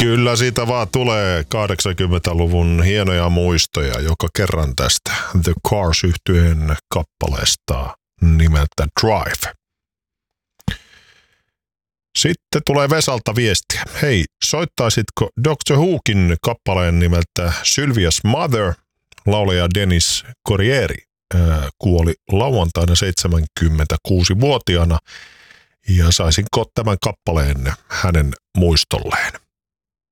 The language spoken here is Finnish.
Kyllä siitä vaan tulee 80-luvun hienoja muistoja joka kerran tästä The Cars-yhtyeen kappaleesta nimeltä Drive. Sitten tulee Vesalta viestiä. Hei, soittaisitko Doctor Whokin kappaleen nimeltä Sylvia's Mother? Laulaja Dennis Corrieri kuoli lauantaina 76-vuotiaana ja saisinko tämän kappaleen hänen muistolleen?